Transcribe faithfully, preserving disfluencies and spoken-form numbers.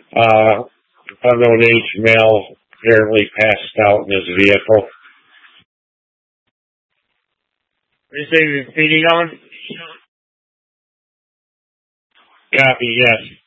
Uh, unknown age male apparently passed out in his vehicle. Is he feeding on? Copy, yes.